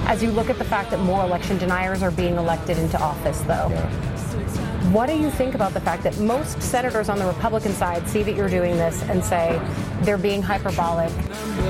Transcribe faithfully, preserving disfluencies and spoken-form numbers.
As you look at the fact that more election deniers are being elected into office, though, Yeah. what do you think about the fact that most senators on the Republican side see that you're doing this and say they're being hyperbolic?